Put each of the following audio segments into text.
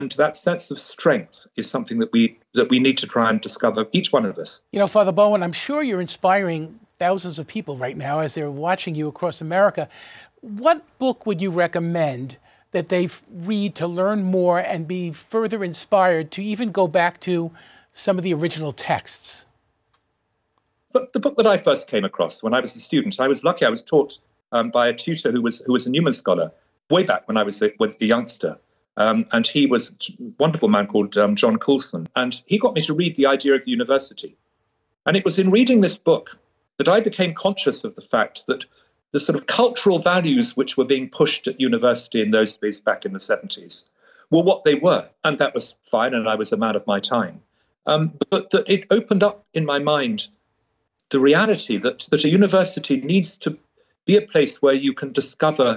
that sense of strength is something that we need to try and discover, each one of us. You know, Father Bowen, I'm sure you're inspiring thousands of people right now as they're watching you across America. What book would you recommend that they read to learn more and be further inspired to even go back to some of the original texts? But the book that I first came across when I was a student, I was lucky. I was taught by a tutor who was a Newman scholar way back when I was a youngster. And he was a wonderful man called John Coulson. And he got me to read The Idea of the University. And it was in reading this book that I became conscious of the fact that the sort of cultural values which were being pushed at university in those days back in the 70s were what they were. And that was fine, and I was a man of my time. But that it opened up in my mind the reality that a university needs to be a place where you can discover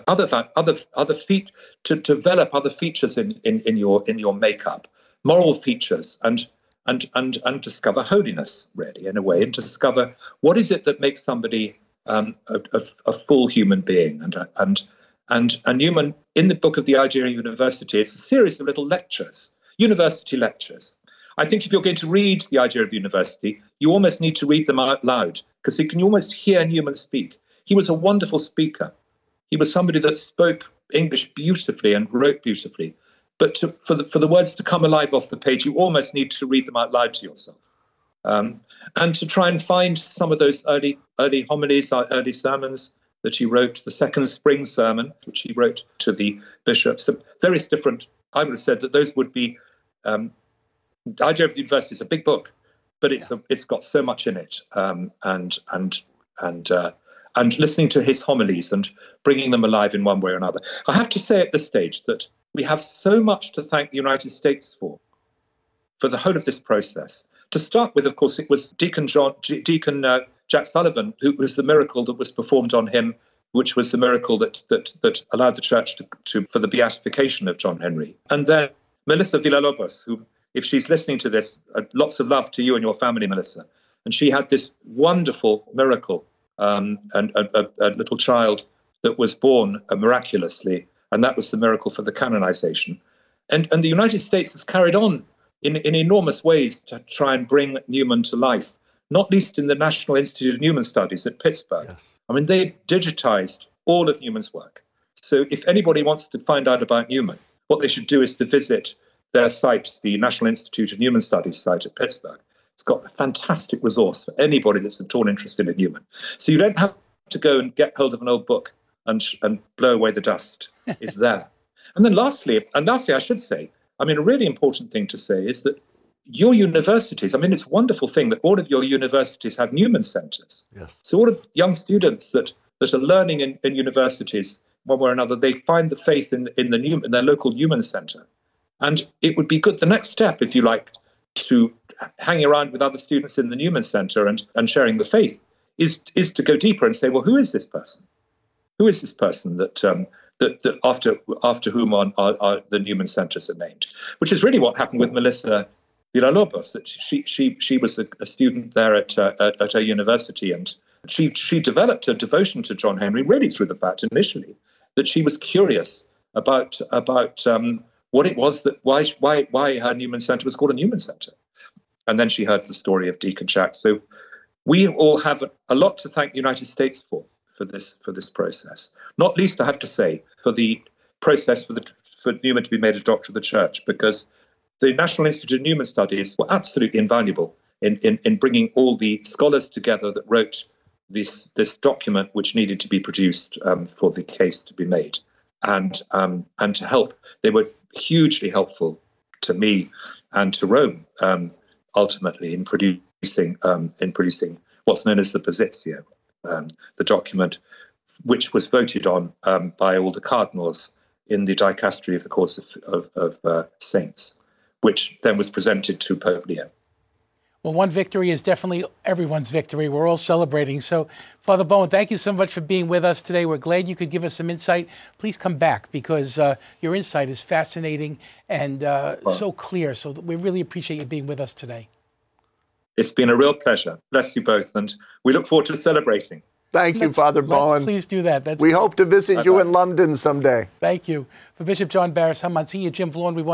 to develop other features in your makeup, moral features, and discover holiness, really, in a way, and discover what is it that makes somebody a full human being. And Newman, in the book of The Idea of University, it's a series of little lectures, university lectures. I think if you're going to read The Idea of University, you almost need to read them out loud, because you can almost hear Newman speak. He was a wonderful speaker. He was somebody that spoke English beautifully and wrote beautifully. But for the words to come alive off the page, you almost need to read them out loud to yourself. And to try and find some of those early homilies, early sermons that he wrote, the second spring sermon, which he wrote to the bishops, various different. I would have said that those would be. The Idea of the University is a big book, but it's got so much in it, and listening to his homilies and bringing them alive in one way or another. I have to say at this stage that we have so much to thank the United States for the whole of this process. To start with, of course, it was Deacon Jack Sullivan, who was the miracle that was performed on him, which was the miracle that allowed the church for the beatification of John Henry. And then Melissa Villalobos, who, if she's listening to this, lots of love to you and your family, Melissa. And she had this wonderful miracle, and a little child that was born miraculously, and that was the miracle for the canonization. And the United States has carried on in enormous ways to try and bring Newman to life, not least in the National Institute of Newman Studies at Pittsburgh. Yes. I mean, they digitized all of Newman's work. So if anybody wants to find out about Newman, what they should do is to visit their site, the National Institute of Newman Studies site at Pittsburgh. It's got a fantastic resource for anybody that's at all interested in Newman. So you don't have to go and get hold of an old book and blow away the dust. It's there. And then lastly, I should say, I mean, a really important thing to say is that your universities, I mean, it's a wonderful thing that all of your universities have Newman centers. Yes. So all of young students that are learning in universities, one way or another, they find the faith in their local Newman center. And it would be good, the next step, if you like, to hang around with other students in the Newman Center and sharing the faith, is to go deeper and say, well, who is this person? Who is this person that after whom the Newman Centers are named? Which is really what happened with Melissa Villalobos. That she was a student there at her university, and she developed a devotion to John Henry really through the fact initially that she was curious about what it was that why her Newman Center was called a Newman Center. And then she heard the story of Deacon Jack. So we all have a lot to thank the United States for this process. Not least, I have to say, for the process for Newman to be made a doctor of the church, because the National Institute of Newman Studies were absolutely invaluable in bringing all the scholars together that wrote this document, which needed to be produced for the case to be made, and to help. They were hugely helpful to me and to Rome, ultimately in producing what's known as the Positio, the document which was voted on by all the cardinals in the dicastery of the Course of Saints, which then was presented to Pope Leo. Well, one victory is definitely everyone's victory. We're all celebrating. So, Father Bowen, thank you so much for being with us today. We're glad you could give us some insight. Please come back, because your insight is fascinating and so clear. So we really appreciate you being with us today. It's been a real pleasure. Bless you both. And we look forward to celebrating. Thank you, Father Bowen. Please do that. We hope to visit you in London someday. Thank you. For Bishop John Barris, I'm Monsignor Jim Vaughn.